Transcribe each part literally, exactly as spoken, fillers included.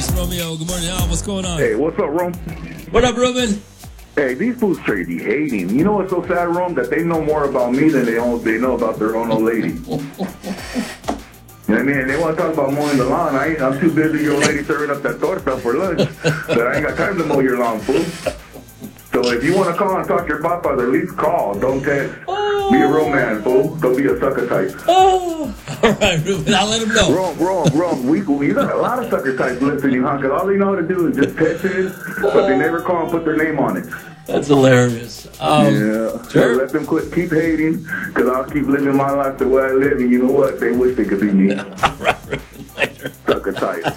It's Romeo. Good morning, Al. What's going on? Hey, what's up, Rome? What up, Ruben? Hey, these fools straight be hating. You know what's so sad, Rome? That they know more about me than they own, they know about their own old lady. You know what I mean? They want to talk about mowing the lawn. I ain't, I'm too busy, your lady, serving up that torta for lunch. That I ain't got time to mow your lawn, fool. So if you want to call and talk to your papa, at least call. Don't text. Oh. Be a romance, fool. Don't be a sucker type. Oh. All right, Ruben. I'll let him know. Wrong, wrong, wrong. We, we got a lot of sucker types listening, huh? Because all they know how to do is just text in, but they never call and put their name on it. That's hilarious. Um, yeah. Sure. So let them quit, keep hating, because I'll keep living my life the way I live, and you know what? They wish they could be me. All right, Ruben. Later. Sucker type.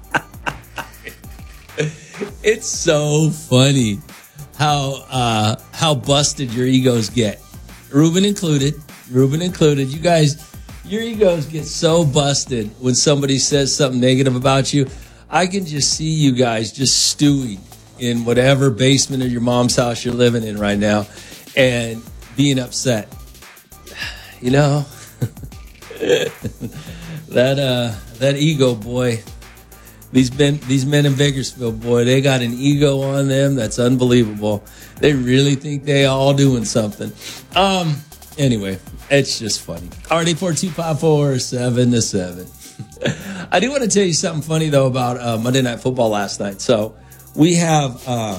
It's so funny how uh, how busted your egos get. Ruben included. Ruben included. You guys, your egos get so busted when somebody says something negative about you. I can just see you guys just stewing in whatever basement of your mom's house you're living in right now and being upset. You know, that uh, that ego, boy. These men, these men in Bakersfield, boy, they got an ego on them that's unbelievable. They really think they all doing something. Um, anyway, it's just funny. All right, eight four two five four seven to seven. I do want to tell you something funny though about uh, Monday Night Football last night. So we have, uh,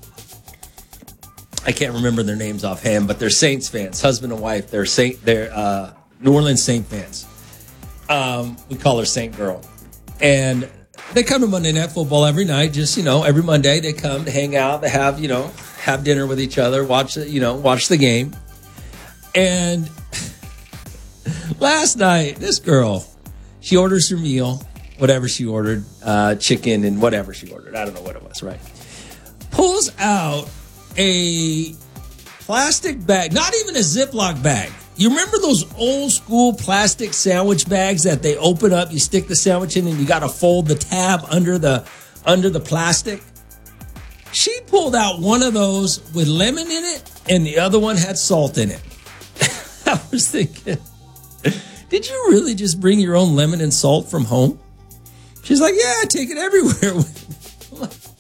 I can't remember their names offhand, but they're Saints fans, husband and wife. They're Saint, they're uh, New Orleans Saint fans. Um, we call her Saint Girl, and they come to Monday Night Football every night. Just, you know, every Monday they come to hang out. They have, you know, have dinner with each other, watch, you know, watch the game. And last night, this girl, she orders her meal, whatever she ordered, uh, chicken and whatever she ordered. I don't know what it was, right? Pulls out a plastic bag, not even a Ziploc bag. You remember those old school plastic sandwich bags that they open up, you stick the sandwich in and you got to fold the tab under the under the plastic? She pulled out one of those with lemon in it and the other one had salt in it. I was thinking, did you really just bring your own lemon and salt from home? She's like, yeah, I take it everywhere with me.